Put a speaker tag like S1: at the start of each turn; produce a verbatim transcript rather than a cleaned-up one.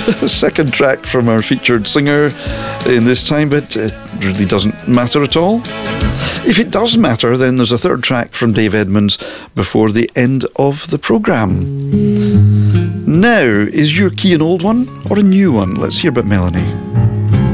S1: Second track from our featured singer in this time, but it really doesn't matter at all. If it does matter, then there's a third track from Dave Edmunds before the end of the programme. Now, is your key an old one or a new one? Let's hear about Melanie.